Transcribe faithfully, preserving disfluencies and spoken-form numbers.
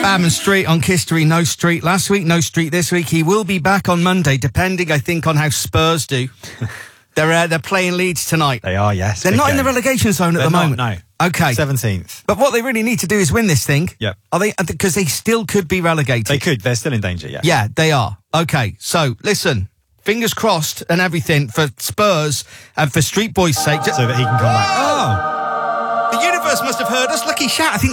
Badman Street on Kistery, no Street last week, no Street this week. He will be back on Monday, depending, I think, on how Spurs do. They're uh, they're playing Leeds tonight. They are, yes. They're not game. in the relegation zone at They're the not, moment. no. Okay. seventeenth. But what they really need to do is win this thing. Yep. Are they? Because they still could be relegated. They could. They're still in danger, yeah. Yeah, they are. Okay, so listen, fingers crossed and everything for Spurs and for Street Boys' sake. So that he can come back. Oh! The universe must have heard us. Lucky shout. I think